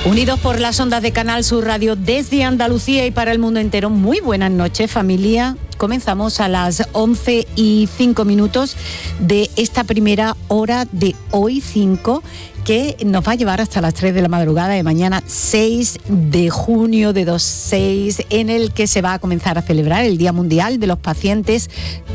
Unidos por las ondas de Canal Sur Radio desde Andalucía y para el mundo entero. Muy buenas noches, familia. Comenzamos a las 11:05 de esta primera hora de hoy 5, que nos va a llevar hasta las 3 de la madrugada de mañana 6 de junio de 2006, en el que se va a comenzar a celebrar el Día Mundial de los Pacientes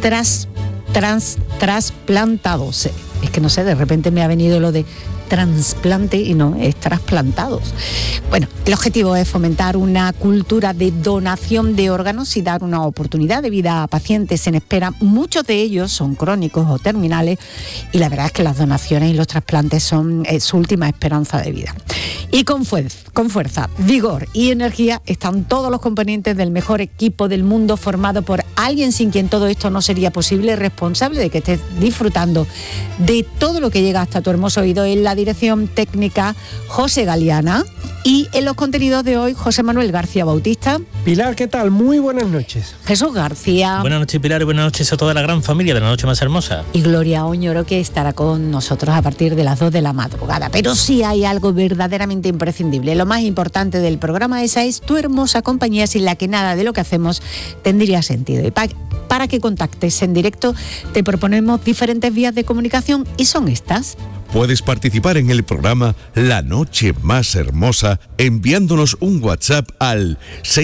Trasplantados. Es que no sé, de repente me ha venido lo de trasplante y no, es trasplantados. Bueno, el objetivo es fomentar una cultura de donación de órganos y dar una oportunidad de vida a pacientes en espera. Muchos de ellos son crónicos o terminales y la verdad es que las donaciones y los trasplantes son su última esperanza de vida. Y con fuerza, vigor y energía están todos los componentes del mejor equipo del mundo, formado por alguien sin quien todo esto no sería posible, responsable de que estés disfrutando de todo lo que llega hasta tu hermoso oído. En la dirección técnica, José Galeana, y en los contenidos de hoy, José Manuel García Bautista. Pilar, ¿qué tal? Muy buenas noches. Jesús García. Buenas noches, Pilar, y buenas noches a toda la gran familia de La Noche Más Hermosa. Y Gloria Oñoro, que estará con nosotros a partir de las 2 de la madrugada. Pero sí hay algo verdaderamente imprescindible. Lo más importante del programa, esa es tu hermosa compañía, sin la que nada de lo que hacemos tendría sentido. Y para que contactes en directo, te proponemos diferentes vías de comunicación y son estas. Puedes participar en el programa La Noche Más Hermosa enviándonos un WhatsApp al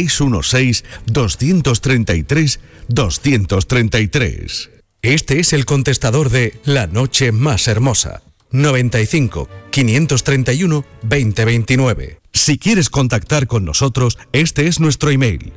616-233-233. Este es el contestador de La Noche Más Hermosa. 95 531 2029. Si quieres contactar con nosotros, este es nuestro email: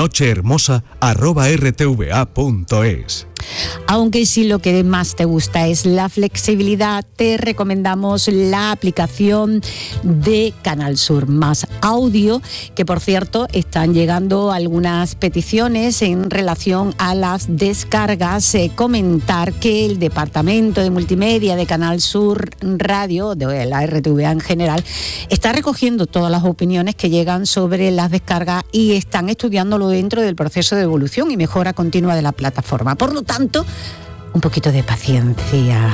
nochehermosa@rtva.es. Aunque si lo que más te gusta es la flexibilidad, te recomendamos la aplicación de Canal Sur Más Audio, que por cierto están llegando algunas peticiones en relación a las descargas. Comentar que el Departamento de Multimedia de Canal Sur Radio, de la RTVA en general, está recogiendo todas las opiniones que llegan sobre las descargas y están estudiándolo dentro del proceso de evolución y mejora continua de la plataforma. Por lo tanto, un poquito de paciencia.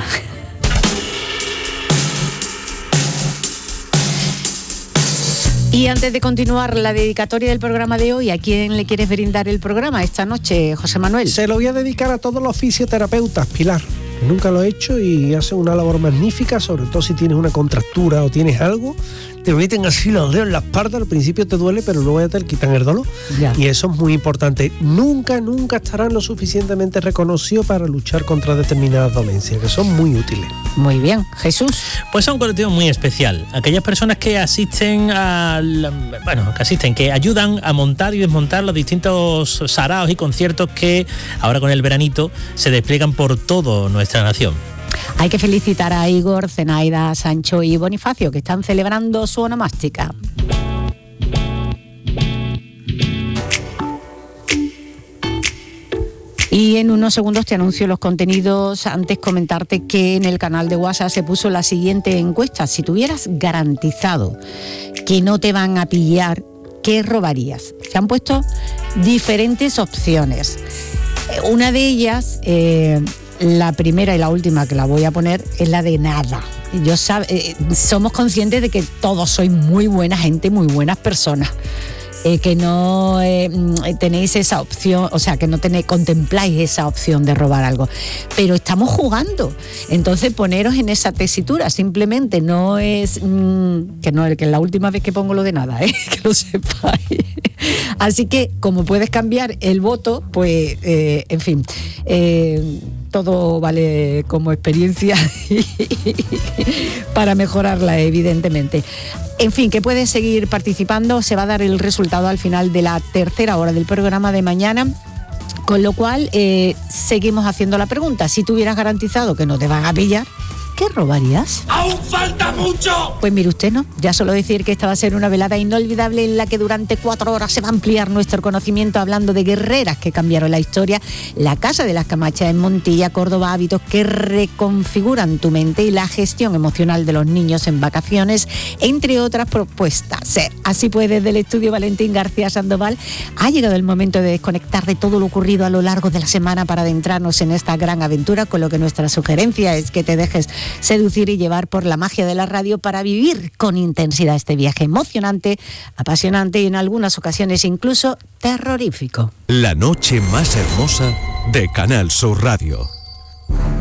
Y antes de continuar la dedicatoria del programa de hoy, ¿a quién le quieres brindar el programa esta noche, José Manuel? Se lo voy a dedicar a todos los fisioterapeutas, Pilar, que nunca lo he hecho y hacen una labor magnífica, sobre todo si tienes una contractura o tienes algo. Te meten así los dedos en la espalda, al principio te duele, pero luego ya te quitan el dolor. Ya. Y eso es muy importante. Nunca estarán lo suficientemente reconocidos para luchar contra determinadas dolencias, que son muy útiles. Muy bien. Jesús. Pues a un colectivo muy especial. Aquellas personas que que ayudan a montar y desmontar los distintos saraos y conciertos que ahora con el veranito se despliegan por toda nuestra nación. Hay que felicitar a Igor, Zenaida, Sancho y Bonifacio, que están celebrando su onomástica. Y en unos segundos te anuncio los contenidos. Antes comentarte que en el canal de WhatsApp se puso la siguiente encuesta. Si tuvieras garantizado que no te van a pillar, ¿qué robarías? Se han puesto diferentes opciones. Una de ellas, la primera y la última que la voy a poner, es la de nada. Somos conscientes de que todos sois muy buena gente, muy buenas personas. Que no tenéis esa opción, o sea, que no contempláis esa opción de robar algo. Pero estamos jugando. Entonces, poneros en esa tesitura. Simplemente no es... que es la última vez que pongo lo de nada, que lo sepáis. Así que, como puedes cambiar el voto, pues, en fin... todo vale como experiencia para mejorarla, evidentemente. En fin, que puedes seguir participando. Se va a dar el resultado al final de la tercera hora del programa de mañana. Con lo cual, seguimos haciendo la pregunta. Si tuvieras garantizado que no te van a pillar, ¿qué robarías? ¡Aún falta mucho! Pues mire usted, ¿no? Ya solo decir que esta va a ser una velada inolvidable en la que durante 4 horas se va a ampliar nuestro conocimiento hablando de guerreras que cambiaron la historia, la Casa de las Camachas en Montilla, Córdoba, hábitos que reconfiguran tu mente y la gestión emocional de los niños en vacaciones, entre otras propuestas. Así pues, desde el estudio Valentín García Sandoval, ha llegado el momento de desconectar de todo lo ocurrido a lo largo de la semana para adentrarnos en esta gran aventura, con lo que nuestra sugerencia es que te dejes seducir y llevar por la magia de la radio para vivir con intensidad este viaje emocionante, apasionante y en algunas ocasiones incluso terrorífico. La noche más hermosa de Canal Sur Radio.